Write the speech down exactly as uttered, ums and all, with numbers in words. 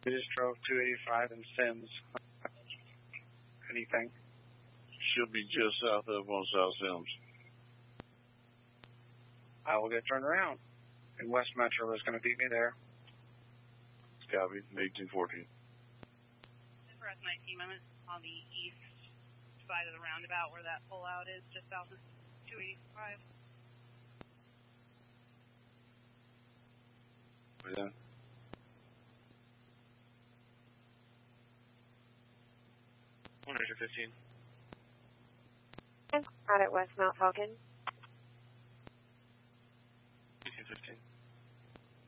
We just drove two eighty-five in Sims. Anything? She'll be just south of on South Sims. I will get turned around. And West Metro is going to beat me there. Copy, eighteen fourteen. For us nineteen, I'm on the east side of the roundabout where that pullout is, just south of two eighty-five. Where's that? one fifteen. Out at West Mount Falcon. eighteen fifteen.